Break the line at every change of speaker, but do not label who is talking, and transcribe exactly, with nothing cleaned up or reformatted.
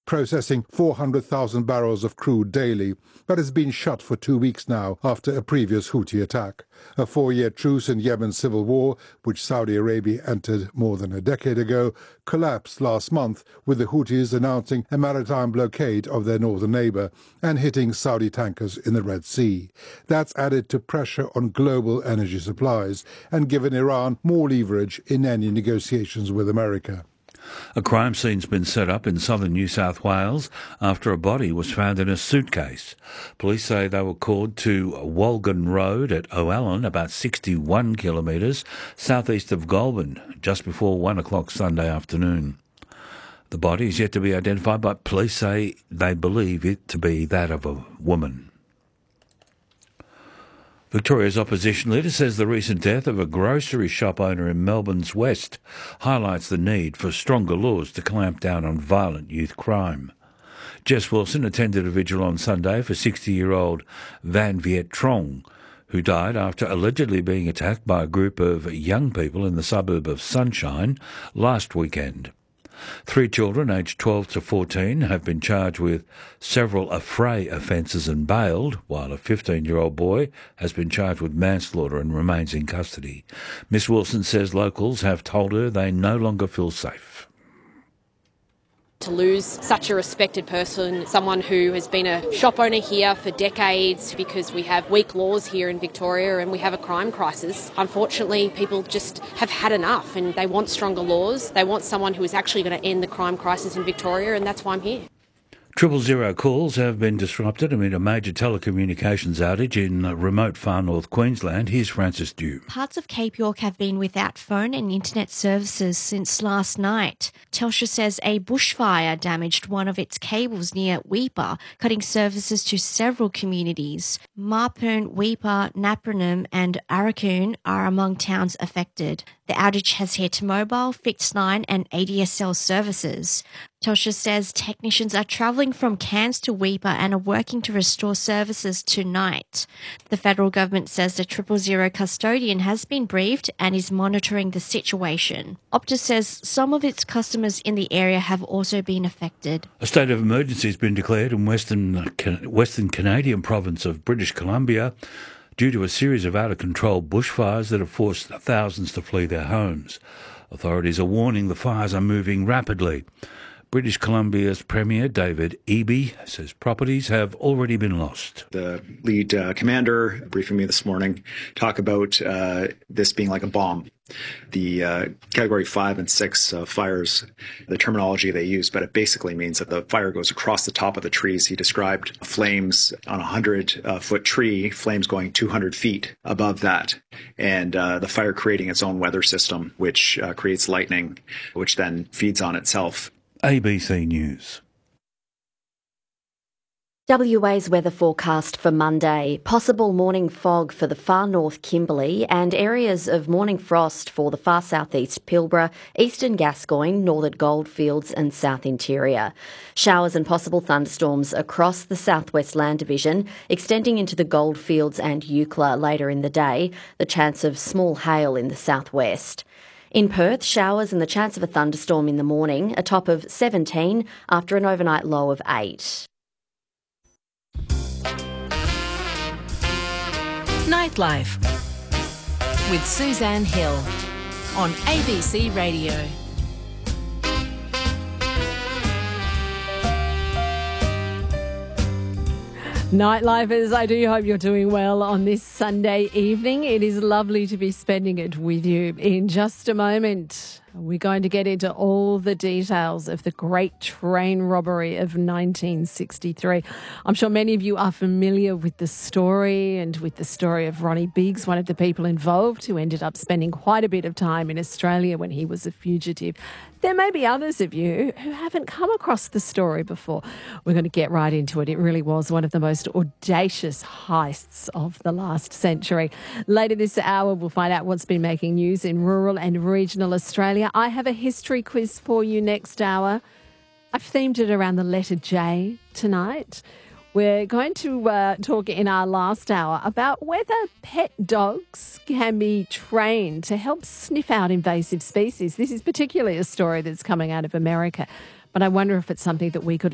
processing four hundred thousand barrels of crude daily, but has been shut for two weeks now after a previous Houthi attack. A four-year truce in Yemen's civil war, which Saudi Arabia entered more than a decade ago, collapsed last month with the Houthis announcing a maritime blockade of their northern neighbour and hitting Saudi tankers in the Red Sea. That's added to pressure on global energy supplies and given Iran more leverage in any negotiations with America.
A crime scene's been set up in southern New South Wales after a body was found in a suitcase. Police say they were called to Walgan Road at O'Allen, about sixty-one kilometres southeast of Goulburn, just before one o'clock Sunday afternoon. The body is yet to be identified, but police say they believe it to be that of a woman. Victoria's opposition leader says the recent death of a grocery shop owner in Melbourne's West highlights the need for stronger laws to clamp down on violent youth crime. Jess Wilson attended a vigil on Sunday for sixty-year-old Van Viet Trong, who died after allegedly being attacked by a group of young people in the suburb of Sunshine last weekend. Three children aged twelve to fourteen have been charged with several affray offences and bailed, while a fifteen-year-old boy has been charged with manslaughter and remains in custody. Miss Wilson says locals have told her they no longer feel safe.
To lose such a respected person, someone who has been a shop owner here for decades, because we have weak laws here in Victoria and we have a crime crisis. Unfortunately, people just have had enough and they want stronger laws. They want someone who is actually going to end the crime crisis in Victoria, and that's why I'm here.
Triple zero calls have been disrupted amid a major telecommunications outage in remote far north Queensland. Here's Francis Dew.
Parts of Cape York have been without phone and internet services since last night. Telstra says a bushfire damaged one of its cables near Weipa, cutting services to several communities. Mapoon, Weipa, Napranum and Arakoon are among towns affected. The outage has hit mobile, fixed line and A D S L services. Telstra says technicians are travelling from Cairns to Weipa and are working to restore services tonight. The federal government says the Triple Zero custodian has been briefed and is monitoring the situation. Optus says some of its customers in the area have also been affected.
A state of emergency has been declared in Western, Western Canadian province of British Columbia due to a series of out-of-control bushfires that have forced thousands to flee their homes. Authorities are warning the fires are moving rapidly. British Columbia's Premier David Eby says properties have already been lost.
The lead uh, commander briefing me this morning talk about uh, this being like a bomb. The uh, category five and six uh, fires, the terminology they use, but it basically means that the fire goes across the top of the trees. He described flames on a hundred uh, foot tree, flames going two hundred feet above that, and uh, the fire creating its own weather system, which uh, creates lightning, which then feeds on itself.
A B C News.
W A's weather forecast for Monday. Possible morning fog for the far north Kimberley and areas of morning frost for the far southeast Pilbara, eastern Gascoyne, northern Goldfields and south interior. Showers and possible thunderstorms across the southwest land division, extending into the Goldfields and Eucla later in the day. The chance of small hail in the southwest. In Perth, showers and the chance of a thunderstorm in the morning, a top of seventeen after an overnight low of eight.
Nightlife with Suzanne Hill on A B C Radio.
Nightlifers, I do hope you're doing well on this Sunday evening. It is lovely to be spending it with you. In just a moment, we're going to get into all the details of the great train robbery of nineteen sixty-three. I'm sure many of you are familiar with the story and with the story of Ronnie Biggs, one of the people involved who ended up spending quite a bit of time in Australia when he was a fugitive. There may be others of you who haven't come across the story before. We're going to get right into it. It really was one of the most audacious heists of the last century. Later this hour, we'll find out what's been making news in rural and regional Australia. I have a history quiz for you next hour. I've themed it around the letter J tonight. We're going to uh, talk in our last hour about whether pet dogs can be trained to help sniff out invasive species. This is particularly a story that's coming out of America, but I wonder if it's something that we could